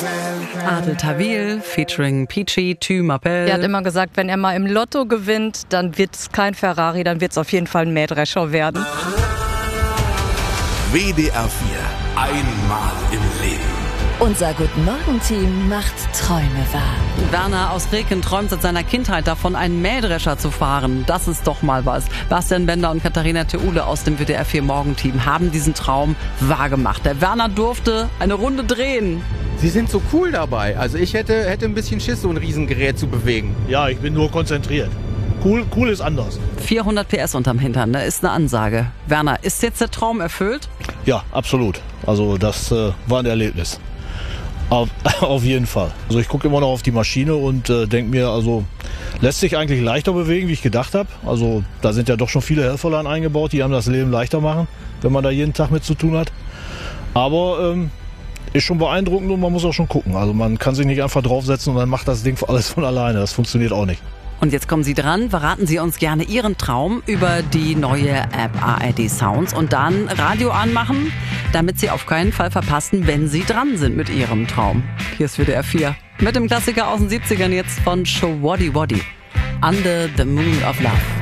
Adel Tawil featuring Peachy, Tu m'appelle. Er hat immer gesagt, wenn er mal im Lotto gewinnt, dann wird es kein Ferrari, dann wird es auf jeden Fall ein Mähdrescher werden. WDR 4. Einmal im Leben. Unser Guten-Morgen-Team macht Träume wahr. Werner aus Reken träumt seit seiner Kindheit davon, einen Mähdrescher zu fahren. Das ist doch mal was. Bastian Bender und Katharina Theule aus dem WDR 4 Morgenteam haben diesen Traum wahrgemacht. Der Werner durfte eine Runde drehen. Sie sind so cool dabei. Also ich hätte ein bisschen Schiss, so ein Riesengerät zu bewegen. Ja, ich bin nur konzentriert. Cool ist anders. 400 PS unterm Hintern, da ist eine Ansage. Werner, ist jetzt der Traum erfüllt? Ja, absolut. Also das war ein Erlebnis. Auf jeden Fall. Also ich gucke immer noch auf die Maschine und denke mir, also lässt sich eigentlich leichter bewegen, wie ich gedacht habe. Also da sind ja doch schon viele Helferlein eingebaut, die einem das Leben leichter machen, wenn man da jeden Tag mit zu tun hat. Aber ist schon beeindruckend und man muss auch schon gucken. Also man kann sich nicht einfach draufsetzen und dann macht das Ding alles von alleine. Das funktioniert auch nicht. Und jetzt kommen Sie dran, verraten Sie uns gerne Ihren Traum über die neue App ARD Sounds und dann Radio anmachen, damit Sie auf keinen Fall verpassen, wenn Sie dran sind mit Ihrem Traum. Hier ist WDR 4 mit dem Klassiker aus den 70ern jetzt von Showaddywaddy, Under the Moon of Love.